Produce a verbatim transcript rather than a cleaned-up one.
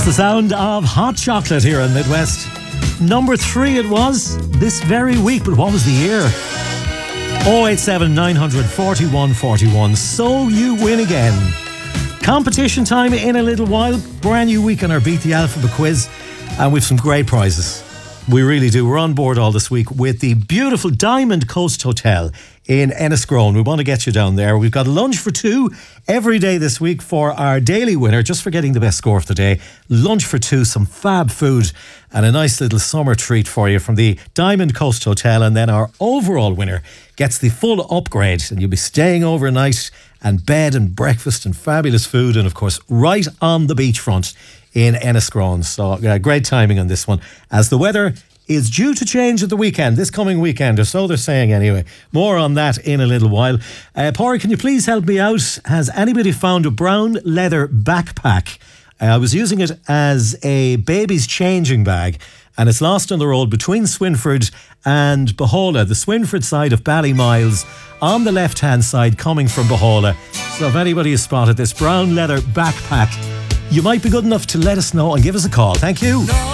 It's the sound of hot chocolate here in Midwest. Number three it was this very week, but what was the year? oh eight seven, nine four one, four one. So you win again. Competition time in a little while. Brand new week on our Beat the Alphabet quiz. And we've some great prizes. We really do. We're on board all this week with the beautiful Diamond Coast Hotel in Enniscrone. We want to get you down there. We've got lunch for two every day this week for our daily winner, just for getting the best score of the day. Lunch for two, some fab food and a nice little summer treat for you from the Diamond Coast Hotel. And then our overall winner gets the full upgrade, and you'll be staying overnight and bed and breakfast and fabulous food, and of course right on the beachfront in Enniscrone. So uh, great timing on this one, as the weather is due to change at the weekend, this coming weekend, or so they're saying anyway. More on that in a little while. Uh, Pori, can you please help me out? Has anybody found a brown leather backpack? Uh, I was using it as a baby's changing bag, and it's lost on the road between Swinford and Bahola, the Swinford side of Ballymiles, on the left-hand side coming from Bahola. So if anybody has spotted this brown leather backpack, you might be good enough to let us know and give us a call. Thank you.